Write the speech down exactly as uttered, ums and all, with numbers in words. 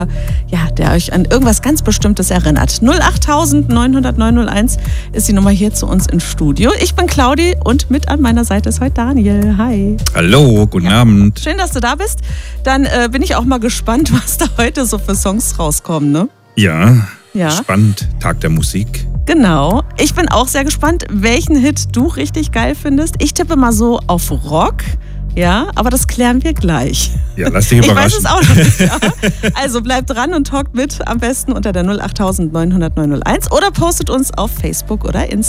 ja, der euch an irgendwas ganz Bestimmtes erinnert. null acht neun null null neun null eins ist die Nummer hier zu uns ins Studio. Ich bin Claudi und mit an meiner Seite ist heute Daniel. Hi. Hallo, guten ja. Abend. Schön, dass du da bist. Dann äh, bin ich auch mal gespannt, was da heute so für Songs rauskommen, ne? Ja, ja, spannend. Tag der Musik. Genau. Ich bin auch sehr gespannt, welchen Hit du richtig geil findest. Ich tippe mal so auf Rock. Ja, aber das klären wir gleich. Ja, lass dich überraschen. Ich weiß es auch noch nicht. Ja. Also bleibt dran und talkt mit, am besten unter der null acht neun null null neun null eins oder postet uns auf Facebook oder Instagram.